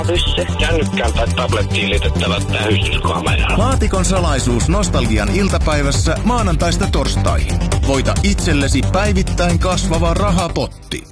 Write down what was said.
Pyssy. Kännykkään tai tablettiin liitettävä tähystyskamera. Laatikon salaisuus Nostalgian iltapäivässä maanantaista torstaihin. Voita itsellesi päivittäin kasvava rahapotti.